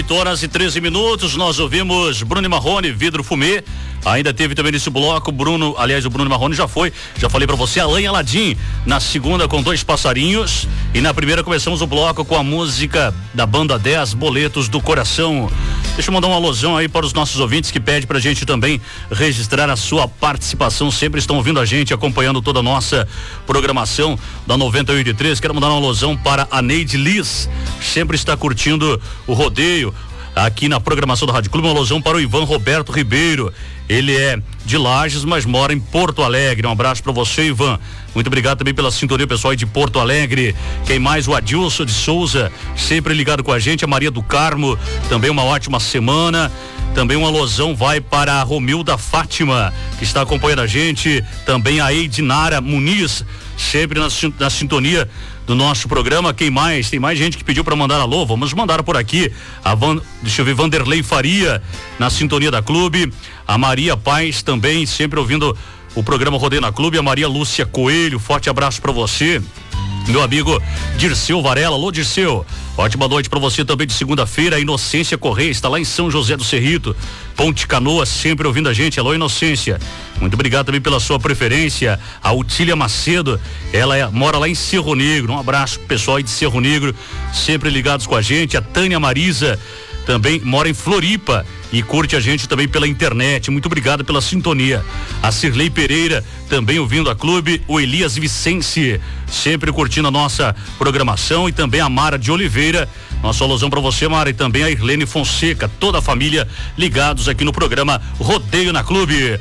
8h13, nós ouvimos Bruno e Marrone, Vidro Fumê. Ainda teve também nesse bloco o Bruno e Marrone já falei pra você, Alain e Aladim, na segunda com Dois Passarinhos, e na primeira começamos o bloco com a música da banda 10, Boletos do Coração. Deixa eu mandar um alusão aí para os nossos ouvintes que pede pra gente também registrar a sua participação, sempre estão ouvindo a gente, acompanhando toda a nossa programação da 98.3. Quero mandar uma alusão para a Neide Liz, sempre está curtindo o rodeio aqui na programação do Rádio Clube. Uma alusão para o Ivan Roberto Ribeiro, ele é de Lages, mas mora em Porto Alegre. Um abraço para você, Ivan. Muito obrigado também pela sintonia, pessoal aí de Porto Alegre. Quem mais? O Adilson de Souza, sempre ligado com a gente. A Maria do Carmo, também uma ótima semana. Também uma alusão vai para a Romilda Fátima, que está acompanhando a gente. Também a Eidinara Muniz, sempre na sintonia do nosso programa. Quem mais? Tem mais gente que pediu para mandar alô, vamos mandar por aqui. Deixa eu ver, Vanderlei Faria, na sintonia da Clube. A Maria Paz também, sempre ouvindo o programa Rodeio na Clube. A Maria Lúcia Coelho, forte abraço para você. Meu amigo Dirceu Varela, alô Dirceu, ótima noite para você também de segunda-feira. A Inocência Correia está lá em São José do Cerrito, Ponte Canoa, sempre ouvindo a gente. Alô Inocência, muito obrigado também pela sua preferência. A Utília Macedo, ela mora lá em Cerro Negro, um abraço pro pessoal aí de Cerro Negro, sempre ligados com a gente. A Tânia Marisa também mora em Floripa e curte a gente também pela internet, muito obrigado pela sintonia. A Cirlei Pereira também ouvindo a Clube. O Elias Vicente sempre curtindo a nossa programação, e também a Mara de Oliveira, nossa alusão para você, Mara, e também a Irlene Fonseca, toda a família ligados aqui no programa Rodeio na Clube.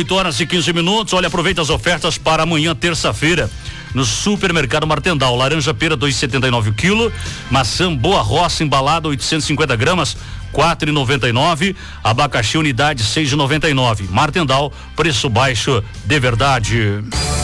8h15. Olha, aproveita as ofertas para amanhã, terça-feira, no Supermercado Martendal. Laranja pera 2,79 o quilo, maçã Boa Roça embalada 850 gramas 4,99, abacaxi unidade 6,99. Martendal, preço baixo de verdade.